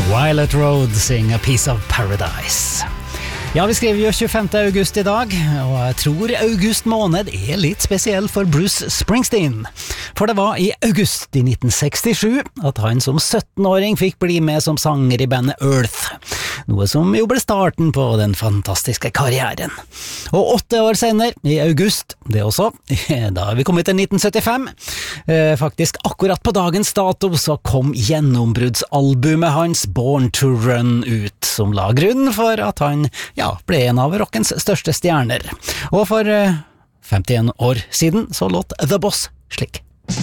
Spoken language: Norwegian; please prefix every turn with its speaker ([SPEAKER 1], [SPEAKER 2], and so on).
[SPEAKER 1] Violet Road sing A Piece of Paradise. Ja, vi skriver jo 25. august I dag, og jeg tror august måned litt spesiell for Bruce Springsteen. For det var I august I 1967 at han som 17-åring fikk bli med som sanger I bandet Earth, noe som jo ble starten på den fantastiske karrieren. Og 8 år senere, I august, det også, da vi kommet til 1975, faktisk akkurat på dagens dato, så kom gjennombruddsalbumet hans Born to Run ut, som la grunnen for at han, ble en av rockens største stjerner. Og for 51 år siden så låt The Boss slik.